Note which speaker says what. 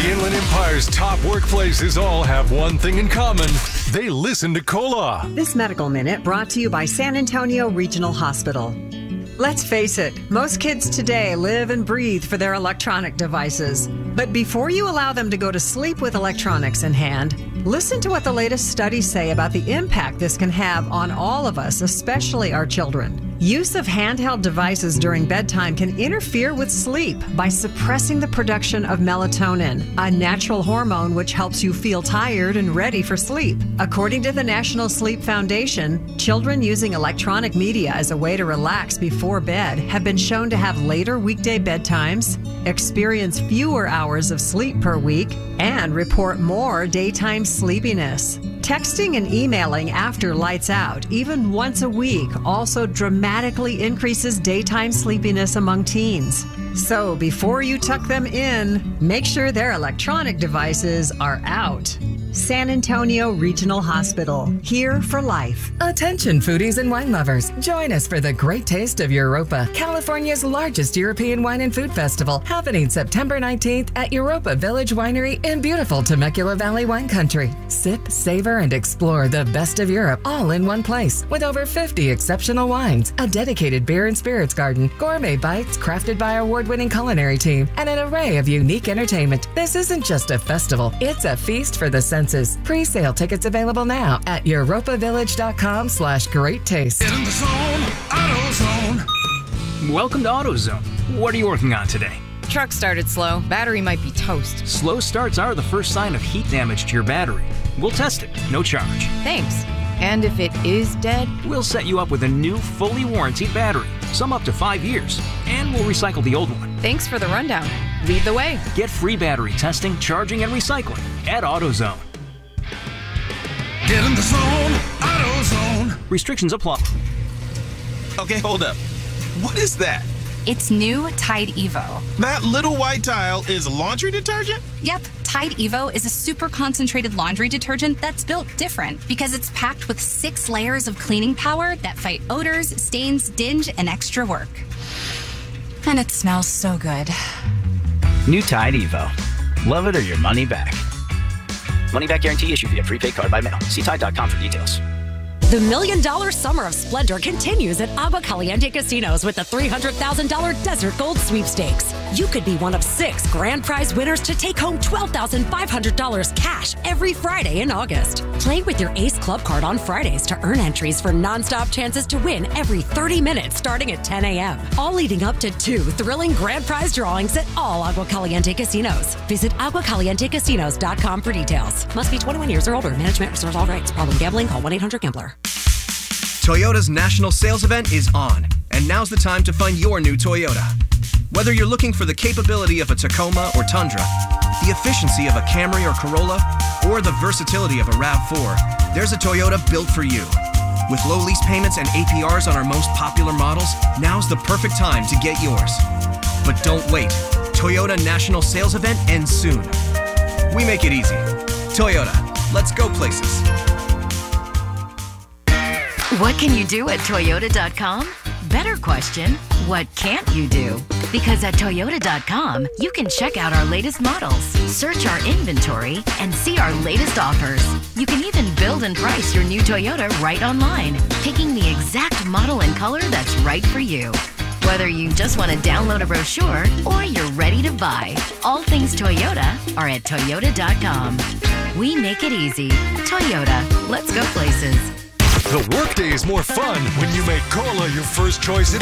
Speaker 1: The Inland Empire's top workplaces all have one thing in common. They listen to COLA.
Speaker 2: This Medical Minute brought to you by San Antonio Regional Hospital. Let's face it, most kids today live and breathe for their electronic devices. But before you allow them to go to sleep with electronics in hand, listen to what the latest studies say about the impact this can have on all of us, especially our children. Use of handheld devices during bedtime can interfere with sleep by suppressing the production of melatonin, a natural hormone which helps you feel tired and ready for sleep. According to the National Sleep Foundation, children using electronic media as a way to relax before bed have been shown to have later weekday bedtimes, experience fewer hours of sleep per week, and report more daytime sleepiness. Texting and emailing after lights out, even once a week, also dramatically increases daytime sleepiness among teens. So before you tuck them in, make sure their electronic devices are out. San Antonio Regional Hospital, here for life.
Speaker 3: Attention foodies and wine lovers. Join us for the great taste of Europa, California's largest European wine and food festival, happening September 19th at Europa Village Winery in beautiful Temecula Valley wine country. Sip, savor, and explore the best of Europe all in one place with over 50 exceptional wines, a dedicated beer and spirits garden, gourmet bites crafted by our award-winning culinary team, and an array of unique entertainment. This isn't just a festival, it's a feast for the senses. Pre-sale tickets available now at europavillage.com/great taste.
Speaker 4: Get in the zone, AutoZone.
Speaker 5: Welcome to AutoZone. What are you working on today?
Speaker 6: Truck started slow. Battery might be toast.
Speaker 5: Slow starts are the first sign of heat damage to your battery. We'll test it, no charge.
Speaker 6: Thanks. And if it is dead?
Speaker 5: We'll set you up with a new, fully warranted battery, some up to 5 years, and we'll recycle the old one.
Speaker 6: Thanks for the rundown. Lead the way.
Speaker 5: Get free battery testing, charging, and recycling at AutoZone.
Speaker 4: Get in the zone, AutoZone.
Speaker 5: Restrictions apply.
Speaker 7: Okay, hold up. What is that?
Speaker 8: It's new Tide Evo.
Speaker 7: That little white tile is laundry detergent?
Speaker 8: Yep, Tide Evo is a super concentrated laundry detergent that's built different because it's packed with 6 layers of cleaning power that fight odors, stains, dinge, and extra work. And it smells so good.
Speaker 9: New Tide Evo. Love it or your money back. Money back guarantee issued via prepaid card by mail. See Tide.com for details.
Speaker 10: The $1 million summer of splendor continues at Agua Caliente Casinos with the $300,000 Desert Gold Sweepstakes. You could be one of 6 grand prize winners to take home $12,500 cash every Friday in August. Play with your Ace Club card on Fridays to earn entries for nonstop chances to win every 30 minutes starting at 10 a.m. All leading up to 2 thrilling grand prize drawings at all Agua Caliente Casinos. Visit aguacalientecasinos.com for details. Must be 21 years or older. Management reserves all rights. Problem gambling? Call 1-800-GAMBLER.
Speaker 11: Toyota's national sales event is on, and now's the time to find your new Toyota. Whether you're looking for the capability of a Tacoma or Tundra, the efficiency of a Camry or Corolla, or the versatility of a RAV4, there's a Toyota built for you. With low lease payments and APRs on our most popular models, now's the perfect time to get yours. But don't wait. Toyota National Sales Event ends soon. We make it easy. Toyota, let's go places.
Speaker 12: What can you do at Toyota.com? Better question, what can't you do? Because at Toyota.com, you can check out our latest models, search our inventory, and see our latest offers. You can even build and price your new Toyota right online, picking the exact model and color that's right for you. Whether you just want to download a brochure or you're ready to buy, all things Toyota are at Toyota.com. We make it easy. Toyota, let's go places.
Speaker 1: The workday is more fun when you make COLA your first choice in